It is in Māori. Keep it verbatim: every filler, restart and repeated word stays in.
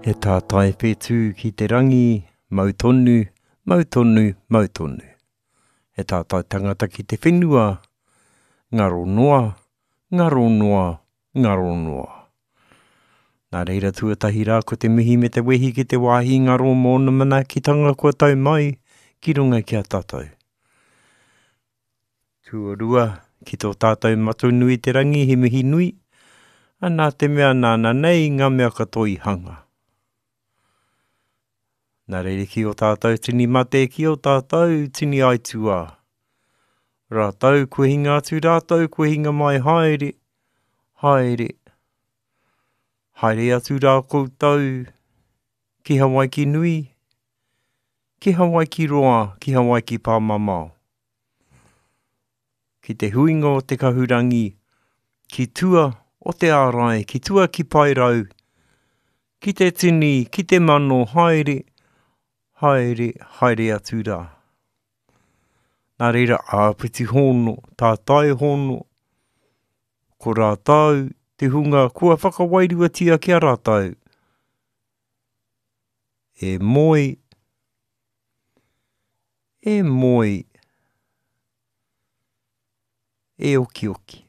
He tātai whetū ki te rangi, mautonu, mautonu, mautonu. He tātai tangata ki te whenua, ngaro noa, ngaro noa, ngaro noa. Nā reira tuatahi rā ko te mihi me te wehi ki te wāhi ngaro mōna mana ki tanga kua tau mai, ki runga ki a tātou. Tuarua ki tō tātou matu nui te rangi he mihi nui, anā te mea nāna nei ngā mea katoi hanga. Nā reire ki o tātou tini mate ki o tātou tini aitua. Rātou kua hinga atu rātou kua hinga mai haere, haere. Haere atu rā koutou ki Hawaii ki nui, ki Hawaii ki roa, ki Hawaii ki pāmamao. Ki te huinga o te kahurangi, ki tua o te ārai, ki tua ki pairau, ki te tini, ki te mano, haere, haere, haere atu rā. Nā reira āpiti hono, tātai hono, ko rātau, te hunga kua whakawairua tia ki a rātau. E moi, e moi, e oki oki.